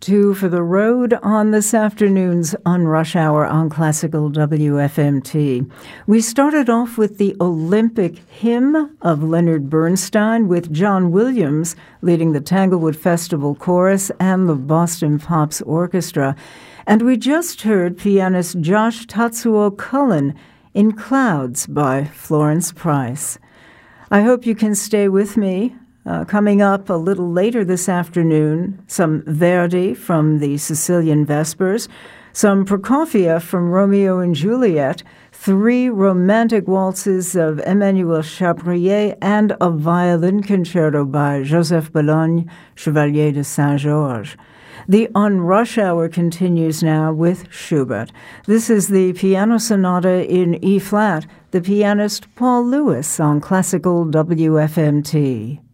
two for the road on this afternoon's On Rush Hour on Classical WFMT. We started off with the Olympic Hymn of Leonard Bernstein with John Williams leading the Tanglewood Festival Chorus and the Boston Pops Orchestra. And we just heard pianist Josh Tatsuo Cullen in Clouds by Florence Price. I hope you can stay with me. Coming up a little later this afternoon, some Verdi from the Sicilian Vespers, some Prokofiev from Romeo and Juliet, 3 romantic waltzes of Emmanuel Chabrier, and a violin concerto by Joseph Bologne, Chevalier de Saint-Georges. The On Rush Hour continues now with Schubert. This is the Piano Sonata in E-flat, the pianist Paul Lewis on Classical WFMT.